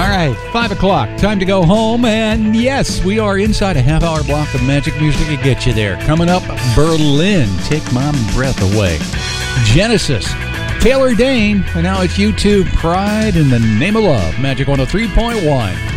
All right, 5 o'clock, time to go home, and yes, we are inside a half-hour block of magic music to get you there. Coming up, Berlin, Take My Breath Away. Genesis, Taylor Dane, and now it's U2, Pride in the Name of Love, Magic 103.1.